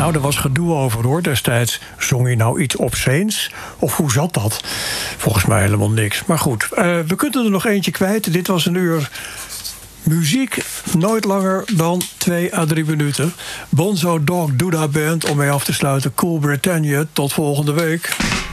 Nou, daar was gedoe over, hoor, destijds. Zong je nou iets obsceens? Of hoe zat dat? Volgens mij helemaal niks. Maar goed, we kunnen er nog eentje kwijt. Dit was een uur muziek, nooit langer dan 2 à 3 minuten. Bonzo Dog Doodah Band, om mee af te sluiten. Cool Britannia, tot volgende week.